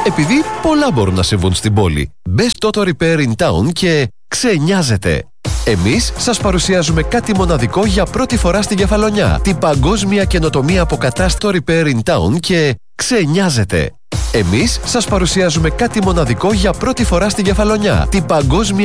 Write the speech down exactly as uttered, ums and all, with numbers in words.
Επειδή πολλά μπορούν να συμβούν στην πόλη. Μπες Toto Repair in Town και ξενιάζετε. Εμείς σας παρουσιάζουμε κάτι μοναδικό για πρώτη φορά στην Κεφαλονιά. Την παγκόσμια καινοτομία αποκατάσταση Repair in Town και ξενιάζετε. Εμείς σας παρουσιάζουμε κάτι μοναδικό για πρώτη φορά στην Κεφαλονιά. Την παγκόσμια